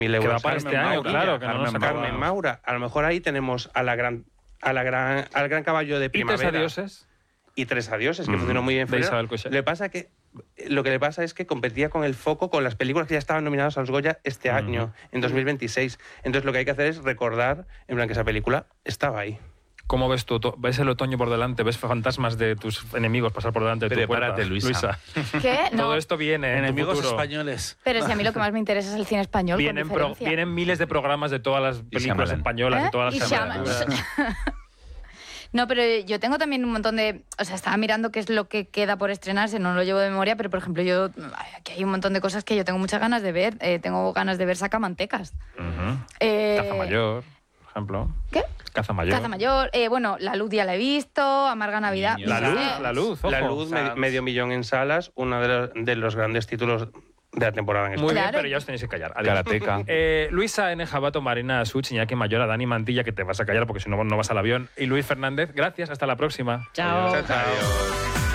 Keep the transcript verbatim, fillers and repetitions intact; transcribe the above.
mil euros. Que va para este Carmen año, Maura, claro, que no Carmen, nos Carmen acabamos. Maura. A lo mejor ahí tenemos a la gran, a la gran, al gran caballo de ¿Y primavera. tres adioses? Y tres adioses, que Mm, funcionó muy bien. de Isabel Coixet. Le pasa que lo que le pasa es que competía con el foco con las películas que ya estaban nominadas a los Goya este Ujú. año, en dos mil veintiséis. Entonces lo que hay que hacer es recordar en plan que esa película estaba ahí. ¿Cómo ves tú? ¿Ves el otoño por delante? ¿Ves fantasmas de tus enemigos pasar por delante de tu puerta? Prepárate, Luisa. ¿Qué? No. Todo esto viene en Enemigos tu futuro. españoles. Pero si a mí lo que más me interesa es el cine español, Vienen, con pro- diferencia. vienen miles de programas de todas las películas Shyamalan. españolas, ¿Eh? de todas Y las Shyamalan. candidaturas. No, pero yo tengo también un montón de... O sea, estaba mirando qué es lo que queda por estrenarse, no lo llevo de memoria, pero por ejemplo, yo ay, aquí hay un montón de cosas que yo tengo muchas ganas de ver. Eh, tengo ganas de ver Sacamantecas. Ujú. Eh, Caza Mayor, por ejemplo. ¿Qué? Caza Mayor. Caza Mayor. Eh, bueno, La Luz ya la he visto, Amarga Navidad. Niños. La Eh, luz, la luz, ojo. La Luz, me- medio millón en salas, uno de los, de los grandes títulos de la temporada en Muy España. bien, Claro. pero ya os tenéis que callar. Adiós. Karateka. Eh, Luisa N. Jabato, Marina Such, Iñaki Mayora, Dani Mantilla, que te vas a callar porque si no, no vas al avión. Y Luis Fernández, gracias. Hasta la próxima. Chao. Chao, chao.